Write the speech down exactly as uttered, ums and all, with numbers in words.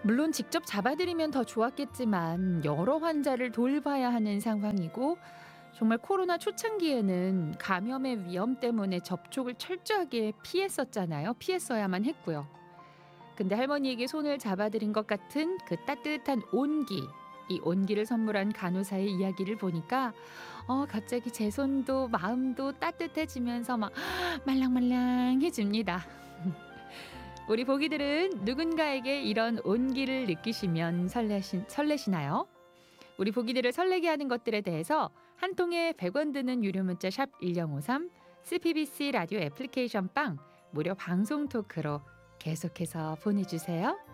물론 직접 잡아드리면 더 좋았겠지만 여러 환자를 돌봐야 하는 상황이고 정말 코로나 초창기에는 감염의 위험 때문에 접촉을 철저하게 피했었잖아요. 피했어야만 했고요. 근데 할머니에게 손을 잡아드린 것 같은 그 따뜻한 온기, 이 온기를 선물한 간호사의 이야기를 보니까 어 갑자기 제 손도 마음도 따뜻해지면서 막 말랑말랑해집니다. 우리 보기들은 누군가에게 이런 온기를 느끼시면 설레시, 설레시나요? 우리 보기들을 설레게 하는 것들에 대해서 한 통에 백 원 드는 유료 문자 샵 일공오삼, 씨피비씨 라디오 애플리케이션 빵, 무료 방송 토크로 계속해서 보내주세요.